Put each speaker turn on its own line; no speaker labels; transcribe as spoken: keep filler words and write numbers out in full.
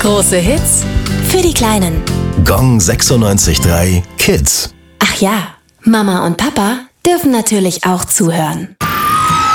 Große Hits für die Kleinen.
Gong sechsundneunzig Komma drei Kids.
Ach ja, Mama und Papa dürfen natürlich auch zuhören.